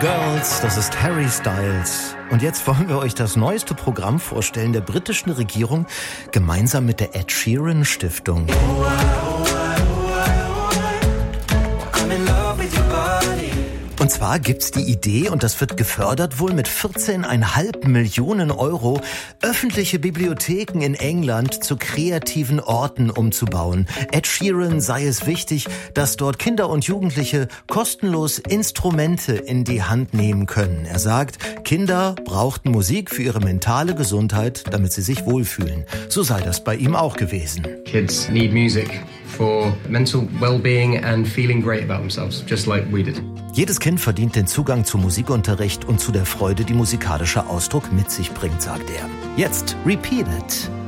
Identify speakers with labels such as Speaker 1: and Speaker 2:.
Speaker 1: Girls, das ist Harry Styles. Und jetzt wollen wir euch das neueste Programm vorstellen der britischen Regierung, gemeinsam mit der Ed Sheeran Stiftung. Und zwar gibt's die Idee, und das wird gefördert wohl mit 14,5 Millionen Euro, öffentliche Bibliotheken in England zu kreativen Orten umzubauen. Ed Sheeran sei es wichtig, dass dort Kinder und Jugendliche kostenlos Instrumente in die Hand nehmen können. Er sagt, Kinder brauchten Musik für ihre mentale Gesundheit, damit sie sich wohlfühlen. So sei das bei ihm auch gewesen.
Speaker 2: Kids need music for mental well-being and feeling great about themselves, just like we did.
Speaker 1: Jedes Kind verdient den Zugang zum Musikunterricht und zu der Freude, die musikalischer Ausdruck mit sich bringt, sagt er. Jetzt Repeat It.